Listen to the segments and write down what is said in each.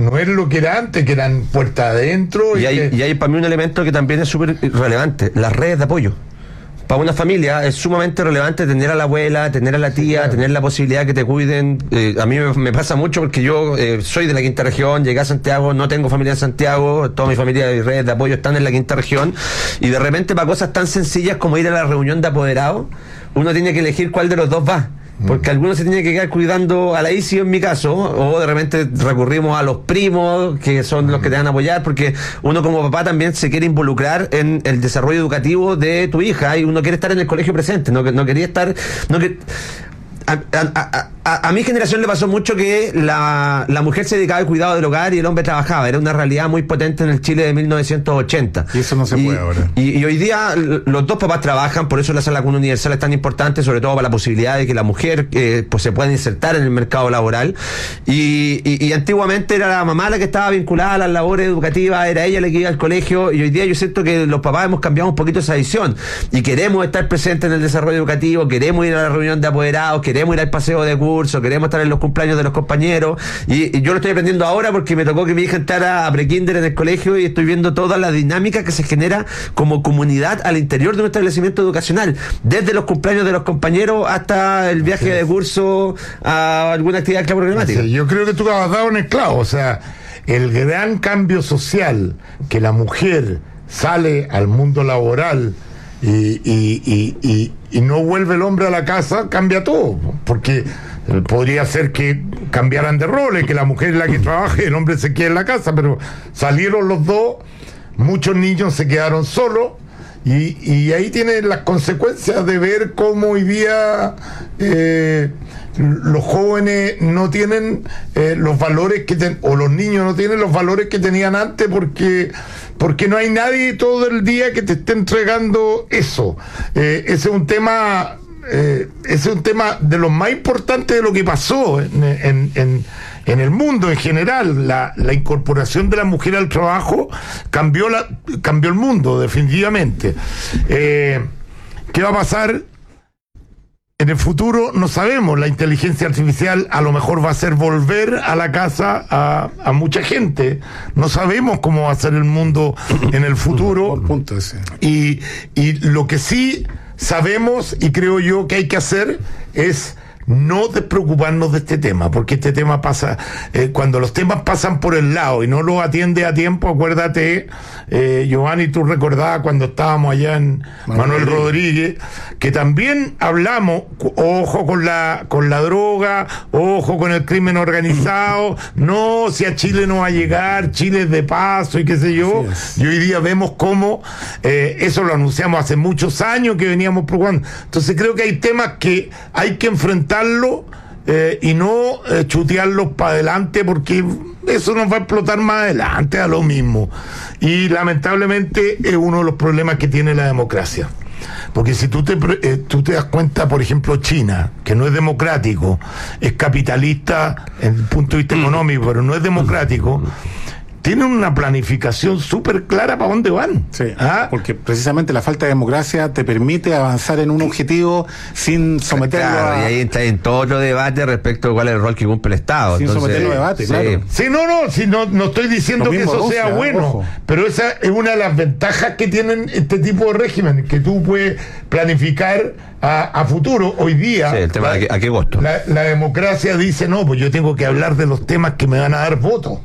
no es lo que era antes, que eran puertas adentro. Y hay para mí un elemento que también es súper relevante, las redes de apoyo. Para una familia es sumamente relevante tener a la abuela, tener a la tía, claro, tener la posibilidad que te cuiden. A mí me pasa mucho porque yo soy de la quinta región, llegué a Santiago, no tengo familia en Santiago, toda mi familia y redes de apoyo están en la quinta región, y de repente para cosas tan sencillas como ir a la reunión de apoderados, uno tiene que elegir cuál de los dos va. Porque algunos se tienen que quedar cuidando a la ICI en mi caso, o de repente recurrimos a los primos, que son los que te van a apoyar, porque uno como papá también se quiere involucrar en el desarrollo educativo de tu hija, y uno quiere estar en el colegio presente, no quería estar... A mi generación le pasó mucho que la mujer se dedicaba al cuidado del hogar y el hombre trabajaba. Era una realidad muy potente en el Chile de 1980. Y eso no se puede ahora. Y hoy día los dos papás trabajan, por eso la sala común universal es tan importante, sobre todo para la posibilidad de que la mujer pues se pueda insertar en el mercado laboral. Y antiguamente era la mamá la que estaba vinculada a las labores educativas, era ella la que iba al colegio, y hoy día yo siento que los papás hemos cambiado un poquito esa visión y queremos estar presentes en el desarrollo educativo, queremos ir a la reunión de apoderados, queremos ir al paseo de curso, queremos estar en los cumpleaños de los compañeros, y yo lo estoy aprendiendo ahora porque me tocó que mi hija entrara a prekinder en el colegio, y estoy viendo toda la dinámica que se genera como comunidad al interior de un establecimiento educacional, desde los cumpleaños de los compañeros hasta el viaje de curso a alguna actividad programática. Yo creo que tú has dado en el clavo, o sea, el gran cambio social, que la mujer sale al mundo laboral y no vuelve el hombre a la casa, cambia todo, porque podría ser que cambiaran de roles, que la mujer es la que trabaja y el hombre se quede en la casa, pero salieron los dos, muchos niños se quedaron solos, y ahí tienen las consecuencias de ver cómo hoy día los jóvenes no tienen los valores o los niños no tienen los valores que tenían antes, porque no hay nadie todo el día que te esté entregando eso. Ese es un tema de los más importantes de lo que pasó en el mundo en general. La incorporación de la mujer al trabajo cambió el mundo, definitivamente. ¿Qué va a pasar en el futuro? No sabemos. La inteligencia artificial a lo mejor va a hacer volver a la casa a mucha gente. No sabemos cómo va a ser el mundo en el futuro. Por punto ese. Y lo que sí sabemos, y creo yo que hay que hacer, es no despreocuparnos de este tema, porque este tema pasa, cuando los temas pasan por el lado y no los atiende a tiempo. Acuérdate, Giovanni, tú recordabas cuando estábamos allá en Manuel Rodríguez, que también hablamos, ojo con la droga, ojo con el crimen organizado, no, si a Chile no va a llegar, Chile es de paso y qué sé yo, y hoy día vemos cómo eso lo anunciamos hace muchos años que veníamos preocupando. Entonces creo que hay temas que hay que enfrentar y no chutearlos para adelante, porque eso nos va a explotar más adelante a lo mismo. Y lamentablemente es uno de los problemas que tiene la democracia, porque si tú te das cuenta, por ejemplo, China, que no es democrático, es capitalista en el punto de vista económico, pero no es democrático, tienen una planificación súper clara para dónde van. Sí, porque precisamente la falta de democracia te permite avanzar en un objetivo sin someterlo y ahí está en todo otro debate respecto a cuál es el rol que cumple el Estado. Sin someterlo a debate, claro. Sí, no estoy diciendo que eso Rusia, sea bueno, ojo. pero esa es una de las ventajas que tienen este tipo de régimen, que tú puedes planificar a futuro. Hoy día, sí, el tema ¿a qué costo? La democracia dice, no, pues yo tengo que hablar de los temas que me van a dar votos.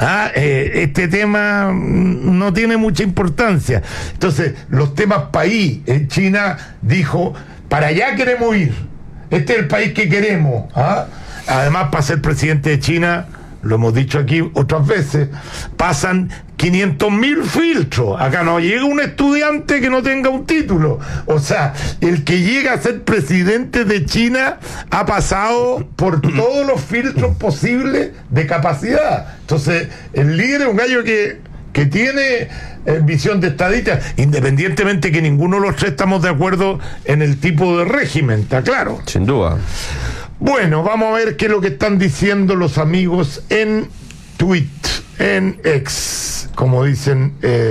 Este tema no tiene mucha importancia. Entonces, los temas país, China dijo, para allá queremos ir, este es el país que queremos. Además, para ser presidente de China, lo hemos dicho aquí otras veces, pasan 500.000 filtros. Acá no llega un estudiante que no tenga un título. O sea, el que llega a ser presidente de China ha pasado por todos los filtros posibles de capacidad. Entonces, el líder es un gallo que tiene visión de estadista, independientemente que ninguno de los tres estamos de acuerdo en el tipo de régimen, ¿está claro? Sin duda. Bueno, vamos a ver qué es lo que están diciendo los amigos en Twitter, en X, como dicen.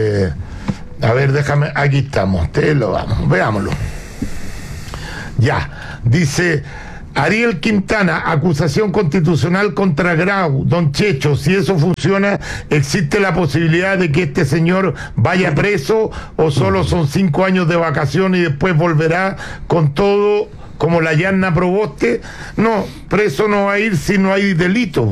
A ver, déjame, aquí estamos, veámoslo. Ya, dice Ariel Quintana, acusación constitucional contra Grau. Don Checho, si eso funciona, ¿existe la posibilidad de que este señor vaya preso o solo son 5 años de vacación y después volverá con todo como la Yanna Proboste? No, preso no va a ir si no hay delito.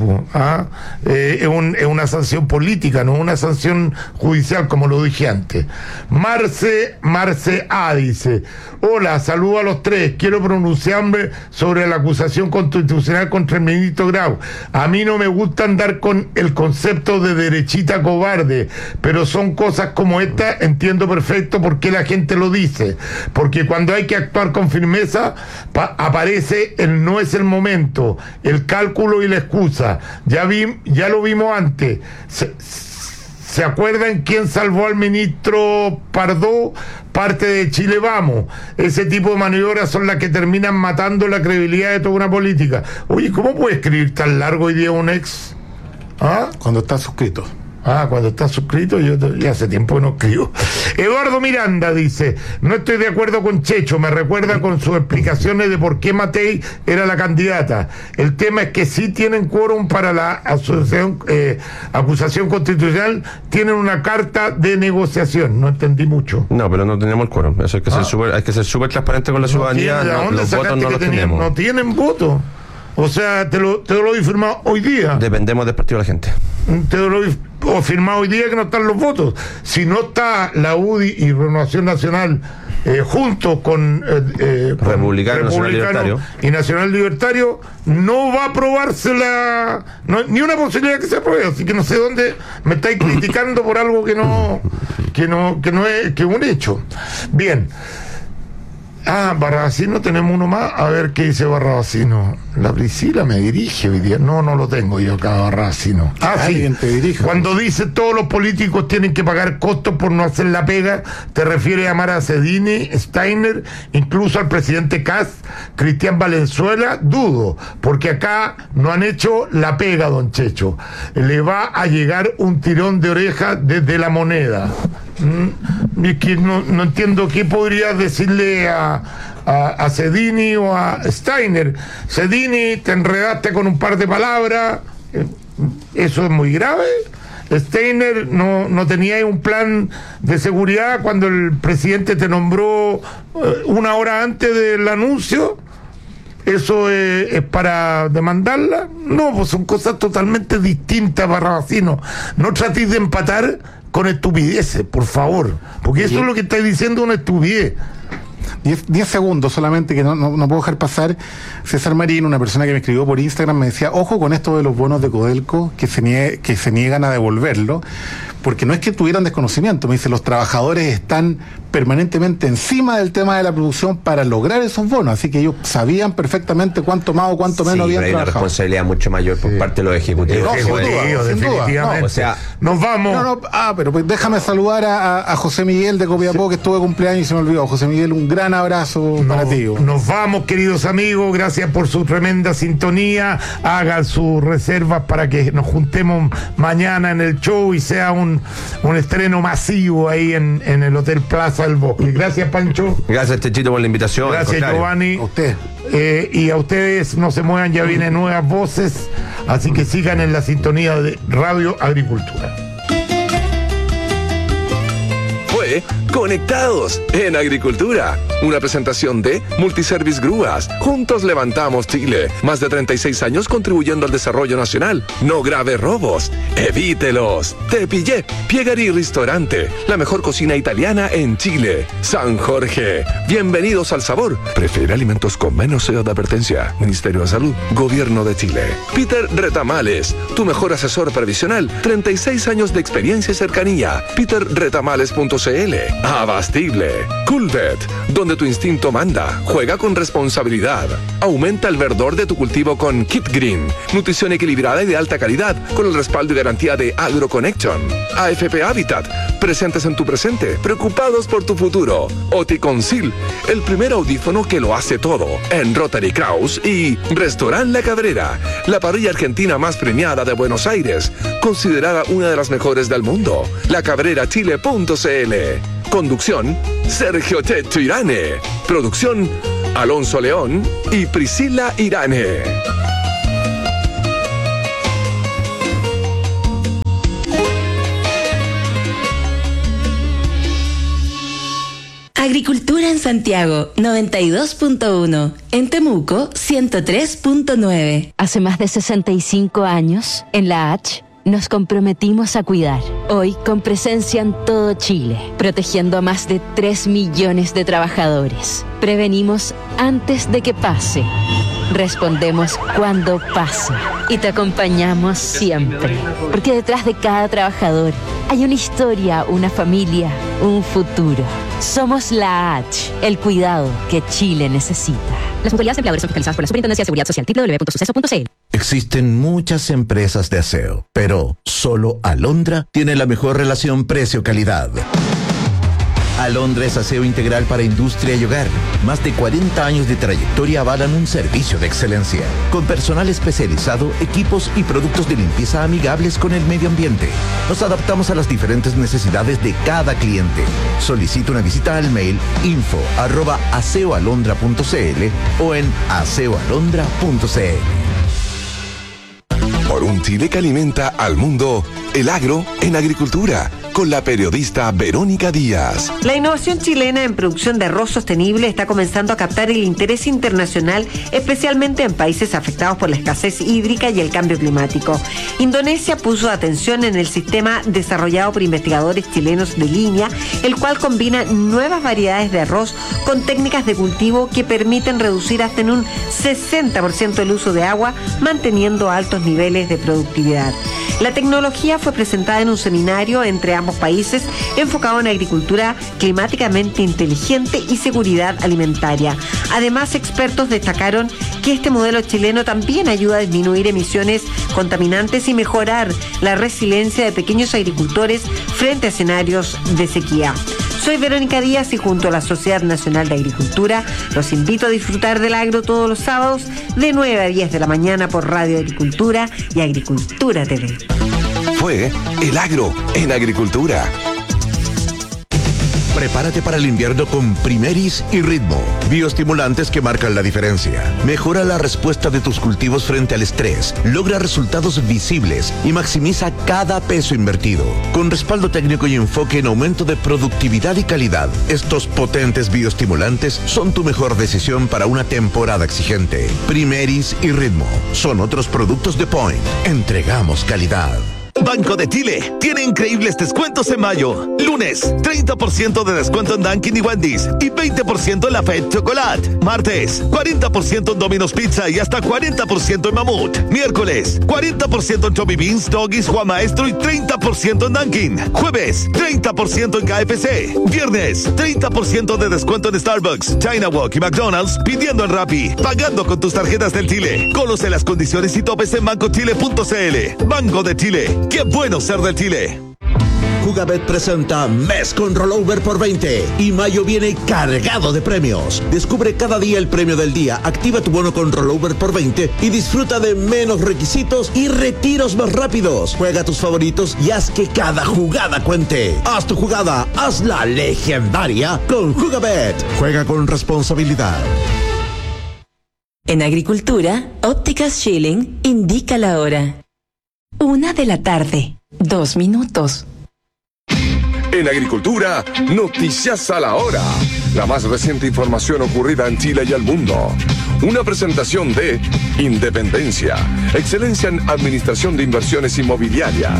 Es una sanción política, no una sanción judicial, como lo dije antes. Marce A dice: hola, saludo a los tres, quiero pronunciarme sobre la acusación constitucional contra el ministro Grau. A mí no me gusta andar con el concepto de derechita cobarde, pero son cosas como esta, entiendo perfecto por qué la gente lo dice, porque cuando hay que actuar con firmeza aparece el no es el momento, el cálculo y la excusa. Ya lo vimos antes. ¿Se acuerdan quién salvó al ministro Pardo? Parte de Chile Vamos. Ese tipo de maniobras son las que terminan matando la credibilidad de toda una política. Oye, ¿cómo puede escribir tan largo hoy día un ex? Cuando está suscrito. Cuando está suscrito, yo ya hace tiempo que no escribo. Eduardo Miranda dice: no estoy de acuerdo con Checho, me recuerda con sus explicaciones de por qué Matei era la candidata. El tema es que sí tienen quórum para la acusación constitucional, tienen una carta de negociación. No entendí mucho. No, pero no tenemos el quórum. Eso hay que ser súper transparente con la ciudadanía. Los votos no los tenemos. No tienen voto. O sea, te lo he firmado hoy día. Dependemos del partido de la gente. Te lo he firmado hoy día que no están los votos. Si no está la UDI y Renovación Nacional juntos con Republicano y Nacional Libertario, no va a aprobarse ni una posibilidad que se apruebe. Así que no sé dónde me estáis criticando por algo que no es un hecho. Bien. Barrabasino, tenemos uno más. A ver qué dice Barrabasino. La Priscila me dirige hoy día. No lo tengo yo acá, Barrabasino. Sí. Te dirige. Cuando dice todos los políticos tienen que pagar costos por no hacer la pega, te refieres a Mara Cedini, Steiner, incluso al presidente Kast, Cristian Valenzuela. Dudo, porque acá no han hecho la pega, don Checho. Le va a llegar un tirón de oreja desde la moneda. Es que no entiendo qué podrías decirle a Cedini o a Steiner. Cedini, te enredaste con un par de palabras, eso es muy grave. Steiner, no tenía un plan de seguridad cuando el presidente te nombró una hora antes del anuncio. ¿Eso es para demandarla? No, pues son cosas totalmente distintas, Barrabasino. No tratéis de empatar con estupideces, por favor, porque eso es lo que estáis diciendo, una estupidez. 10 segundos solamente, que no puedo dejar pasar. César Marín, una persona que me escribió por Instagram, me decía: ojo con esto de los bonos de Codelco, que se niegan a devolverlo, porque no es que tuvieran desconocimiento. Me dice: los trabajadores están permanentemente encima del tema de la producción para lograr esos bonos, así que ellos sabían perfectamente cuánto más o cuánto menos habían trabajado. Hay una responsabilidad mucho mayor por parte de los ejecutivos. Definitivamente. No, o sea, nos vamos. Pero pues déjame saludar a José Miguel de Copiapó, que estuvo de cumpleaños y se me olvidó. José Miguel, un gran abrazo para ti. Nos vamos, queridos amigos, gracias por su tremenda sintonía. Hagan sus reservas para que nos juntemos mañana en el show y sea un estreno masivo ahí en el Hotel Plaza del Bosque. Gracias, Pancho. Gracias, Techito, por la invitación. Gracias, Giovanni. A usted. Y a ustedes, no se muevan, ya vienen nuevas voces, así que sigan en la sintonía de Radio Agricultura. Conectados en Agricultura, una presentación de Multiservice Grúas. Juntos levantamos Chile. Más de 36 años contribuyendo al desarrollo nacional. No grave robos, evítelos. Te pillé. Piegari Restaurante, la mejor cocina italiana en Chile. San Jorge, bienvenidos al sabor. Prefiere alimentos con menos sello de advertencia. Ministerio de Salud, Gobierno de Chile. Peter Retamales, tu mejor asesor previsional. 36 años de experiencia y cercanía. peterretamales.cl. Abastible. Coolvet, donde tu instinto manda. Juega con responsabilidad. Aumenta el verdor de tu cultivo con Kit Green. Nutrición equilibrada y de alta calidad, con el respaldo y garantía de AgroConnection. AFP Habitat, presentes en tu presente, preocupados por tu futuro. Oticonsil, el primer audífono que lo hace todo, en Rotary Kraus. Y Restaurant La Cabrera, la parrilla argentina más premiada de Buenos Aires, considerada una de las mejores del mundo. lacabrerachile.cl. Conducción, Sergio Tetuirane. Producción, Alonso León y Priscila Irane. Agricultura en Santiago, 92.1. En Temuco, 103.9. Hace más de 65 años, en la H, nos comprometimos a cuidar. Hoy, con presencia en todo Chile, protegiendo a más de 3 millones de trabajadores. Prevenimos antes de que pase. Respondemos cuando pase. Y te acompañamos siempre. Porque detrás de cada trabajador hay una historia, una familia, un futuro. Somos la H, el cuidado que Chile necesita. Las mutualidades empleadores son fiscalizadas por la Superintendencia de Seguridad Social, www.suceso.cl. Existen muchas empresas de aseo, pero solo Alondra tiene la mejor relación precio-calidad. Alondra es aseo integral para industria y hogar. Más de 40 años de trayectoria avalan un servicio de excelencia, con personal especializado, equipos y productos de limpieza amigables con el medio ambiente. Nos adaptamos a las diferentes necesidades de cada cliente. Solicita una visita al mail info@aseoalondra.cl o en aseoalondra.cl. Por un Chile que alimenta al mundo, el agro en agricultura, con la periodista Verónica Díaz. La innovación chilena en producción de arroz sostenible está comenzando a captar el interés internacional, especialmente en países afectados por la escasez hídrica y el cambio climático. Indonesia puso atención en el sistema desarrollado por investigadores chilenos de línea, el cual combina nuevas variedades de arroz con técnicas de cultivo que permiten reducir hasta en un 60% el uso de agua, manteniendo altos niveles de productividad. La tecnología fue presentada en un seminario entre ambos países enfocado en agricultura climáticamente inteligente y seguridad alimentaria. Además, expertos destacaron que este modelo chileno también ayuda a disminuir emisiones contaminantes y mejorar la resiliencia de pequeños agricultores frente a escenarios de sequía. Soy Verónica Díaz y junto a la Sociedad Nacional de Agricultura los invito a disfrutar del agro todos los sábados de 9 a 10 de la mañana por Radio Agricultura y Agricultura TV. Fue El Agro en Agricultura. Prepárate para el invierno con Primeris y Ritmo, bioestimulantes que marcan la diferencia. Mejora la respuesta de tus cultivos frente al estrés, logra resultados visibles y maximiza cada peso invertido. Con respaldo técnico y enfoque en aumento de productividad y calidad, estos potentes bioestimulantes son tu mejor decisión para una temporada exigente. Primeris y Ritmo son otros productos de Point. Entregamos calidad. Banco de Chile tiene increíbles descuentos en mayo. Lunes, 30% de descuento en Dunkin' y Wendy's y 20% en la Fed Chocolate. Martes, 40% en Domino's Pizza y hasta 40% en Mamut. Miércoles, 40% en Chubby Beans, Doggies, Juan Maestro y 30% en Dunkin'. Jueves, 30% en KFC. Viernes, 30% de descuento en Starbucks, China Walk y McDonald's pidiendo en Rappi, pagando con tus tarjetas del Chile. Conoce las condiciones y topes en bancochile.cl. Banco de Chile. ¡Qué bueno ser de Chile! Jugabet presenta Mes con Rollover por 20 y mayo viene cargado de premios. Descubre cada día el premio del día, activa tu bono con Rollover por 20 y disfruta de menos requisitos y retiros más rápidos. Juega tus favoritos y haz que cada jugada cuente. Haz tu jugada, hazla legendaria con Jugabet. Juega con responsabilidad. En Agricultura, Ópticas Schilling indica la hora. 1 de la tarde, 2 minutos. En Agricultura, noticias a la hora. La más reciente información ocurrida en Chile y al mundo. Una presentación de Independencia, excelencia en administración de inversiones inmobiliarias.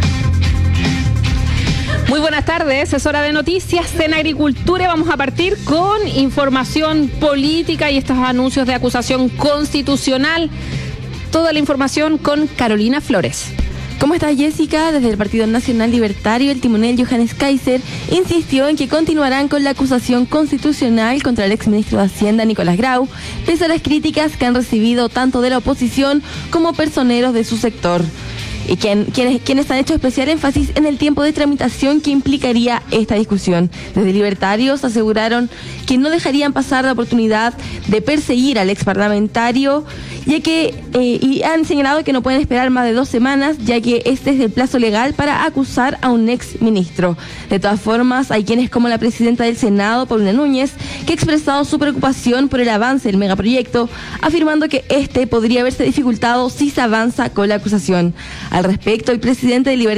Muy buenas tardes, es hora de noticias en Agricultura. Vamos a partir con información política y estos anuncios de acusación constitucional. Toda la información con Carolina Flores. ¿Cómo está, Jessica? Desde el Partido Nacional Libertario, el timonel Johannes Kaiser insistió en que continuarán con la acusación constitucional contra el exministro de Hacienda, Nicolás Grau, pese a las críticas que han recibido tanto de la oposición como personeros de su sector. y quienes han hecho especial énfasis en el tiempo de tramitación que implicaría esta discusión. Desde Libertarios aseguraron que no dejarían pasar la oportunidad de perseguir al ex parlamentario, ya que y han señalado que no pueden esperar más de 2 semanas, ya que este es el plazo legal para acusar a un ex ministro. De todas formas, hay quienes, como la presidenta del Senado, Paulina Núñez, que ha expresado su preocupación por el avance del megaproyecto, afirmando que este podría haberse dificultado si se avanza con la acusación. Al respecto, el presidente de Libertarios